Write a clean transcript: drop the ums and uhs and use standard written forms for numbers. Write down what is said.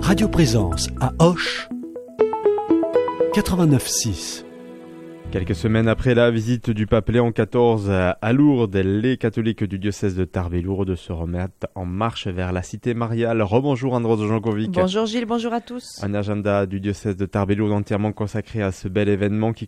Radio Présence à Auch 89.6. Quelques semaines après la visite du pape Léon XIV à Lourdes, les catholiques du diocèse de Tarbes et Lourdes se remettent en marche vers la cité mariale. Rebonjour Andros Jankovic. Bonjour Gilles, bonjour à tous. Un agenda du diocèse de Tarbes et Lourdes entièrement consacré à ce bel événement qui